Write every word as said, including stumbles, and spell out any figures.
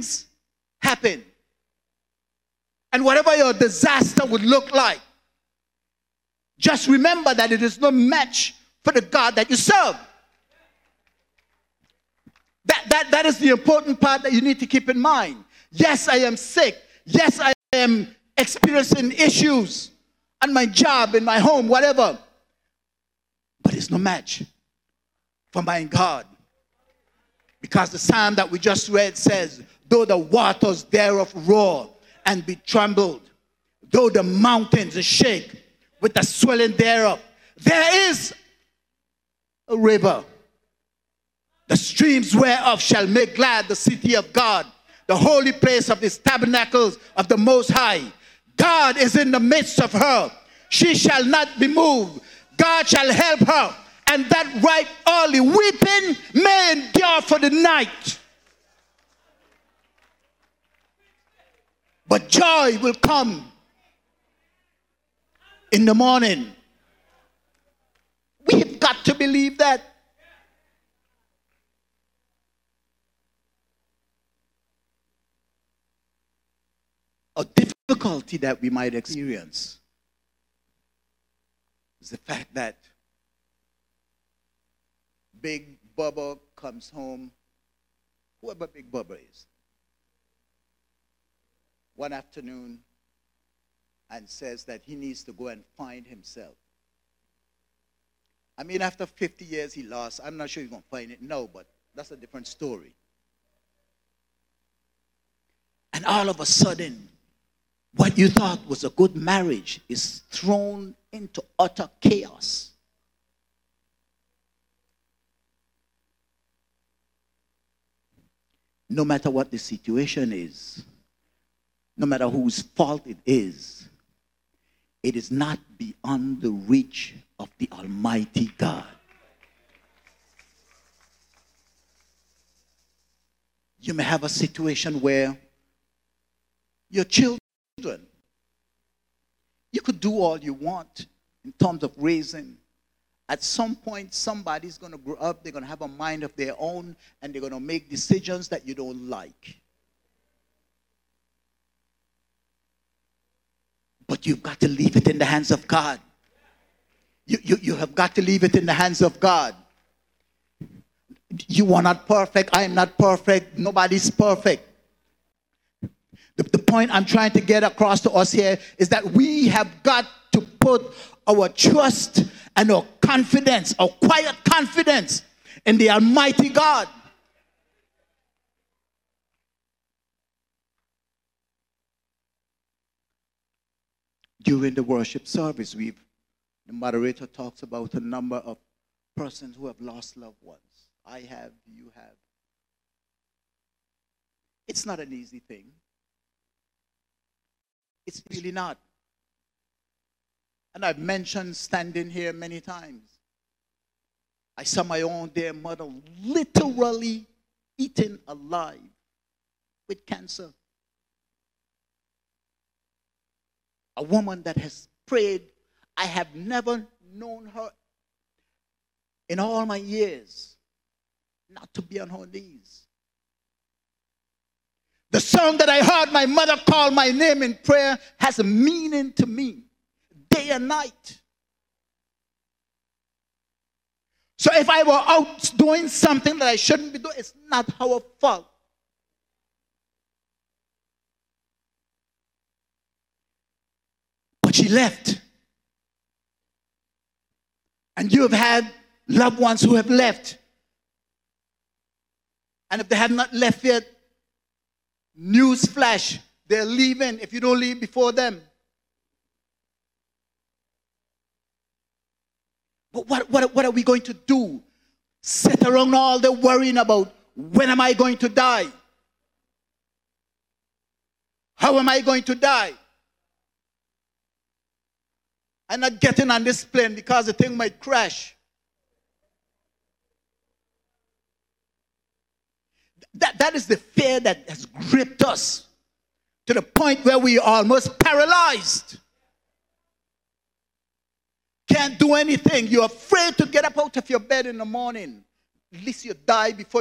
things happen, and whatever your disaster would look like, just remember that it is no match for the God that you serve. That, that, that is the important part that you need to keep in mind. Yes, I am sick. Yes, I am experiencing issues on my job, in my home, whatever. But it's no match for my God. Because the psalm that we just read says, though the waters thereof roar and be trembled, though the mountains shake with the swelling thereof, there is a river, the streams whereof shall make glad the city of God, the holy place of his tabernacles of the Most High. God is in the midst of her. She shall not be moved. God shall help her. And that right early weeping may endure for the night, but joy will come in the morning. We've got to believe that. A difficulty that we might experience is the fact that Big Bubba comes home, whoever Big Bubba is, one afternoon and says that he needs to go and find himself. I mean, after fifty years he lost. I'm not sure he's going to find it now, but that's a different story. And all of a sudden, what you thought was a good marriage is thrown into utter chaos. No matter what the situation is, no matter whose fault it is, it is not beyond the reach of the Almighty God. You may have a situation where your children, you could do all you want in terms of raising. At some point, somebody's going to grow up, they're going to have a mind of their own, and they're going to make decisions that you don't like. But you've got to leave it in the hands of God. You, you, you have got to leave it in the hands of God. You are not perfect. I am not perfect. Nobody's perfect. The, the point I'm trying to get across to us here is that we have got to put our trust and our confidence, our quiet confidence in the Almighty God. During the worship service, we've, the moderator talks about a number of persons who have lost loved ones. I have, you have. It's not an easy thing. It's really not. And I've mentioned standing here many times. I saw my own dear mother literally eaten alive with cancer. A woman that has prayed. I have never known her in all my years not to be on her knees. The song that I heard my mother call my name in prayer has a meaning to me, day and night. So if I were out doing something that I shouldn't be doing, it's not our fault. But she left. And you have had loved ones who have left. And if they have not left yet, news flash, they're leaving if you don't leave before them. But what, what, what are we going to do? Sit around all day worrying about when am I going to die? How am I going to die? I'm not getting on this plane because the thing might crash. That, that is the fear that has gripped us to the point where we are almost paralyzed. Can't do anything. You're afraid to get up out of your bed in the morning. At least you die before